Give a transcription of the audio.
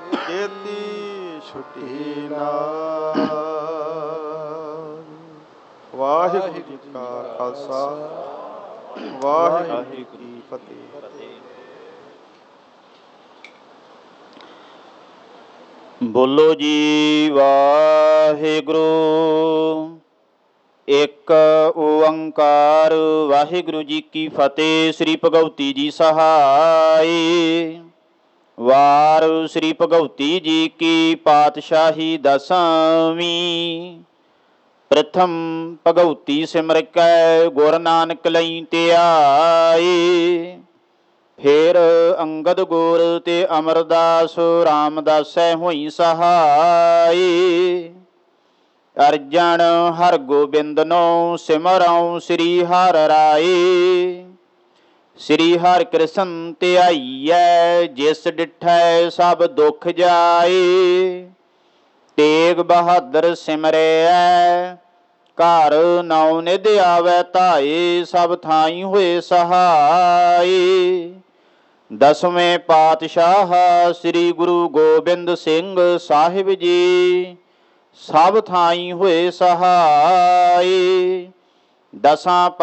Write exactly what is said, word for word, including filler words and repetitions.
ਦੇਤੀ ਛੁੱਟੀ ਨਾਲ। ਵਾਹਿਗੁਰੂ ਜੀ ਕਾ ਖਾਲਸਾ, ਵਾਹਿਗੁਰੂ ਜੀ ਕੀ ਫਤਿਹ। ਬੋਲੋ ਜੀ ਵਾਹਿਗੁਰੂ। ਇੱਕ ਓੰਕਾਰ ਵਾਹਿਗੁਰੂ ਜੀ ਕੀ ਫਤਿਹ। ਸ੍ਰੀ ਭਗਉਤੀ ਜੀ ਸਹਾਈ। ਵਾਰ ਸ੍ਰੀ ਭਗਉਤੀ ਜੀ ਕੀ ਪਾਤਸ਼ਾਹੀ ਦਸਵੀਂ। ਪ੍ਰਥਮ ਭਗਉਤੀ ਸਿਮਰ ਕੈ ਗੁਰ ਨਾਨਕ ਲਈ ਧਿਆਈ। ਫੇਰ ਅੰਗਦ ਗੁਰ ਤੇ ਅਮਰਦਾਸ ਰਾਮਦਾਸੈ ਹੋਈ ਸਹਾਈ। ਅਰਜਨ ਹਰਗੋਬਿੰਦਨੋ ਸਿਮਰਉ ਸ੍ਰੀ ਹਰਿ ਰਾਏ। ਸ੍ਰੀ ਹਰਿ ਕ੍ਰਿਸ਼ਨ ਧਿਆਈਐ ਜਿਸ ਡਿਠੈ ਸਭ ਦੁਖ ਜਾਏ। ਤੇਗ ਬਹਾਦਰ ਸਿਮਰੈ ਘਰ ਨੌ ਨਿਧ ਆਵੈ ਧਾਏ। ਸਭ ਥਾਈ ਹੋਏ ਸਹਾਈ। ਦਸਵੇਂ ਪਾਤਸ਼ਾਹ ਸ੍ਰੀ ਗੁਰੂ ਗੋਬਿੰਦ ਸਿੰਘ ਸਾਹਿਬ ਜੀ ਸਭ ਥਾਈ ਹੋਏ ਸਹਾਈ। ਦਸਾਂ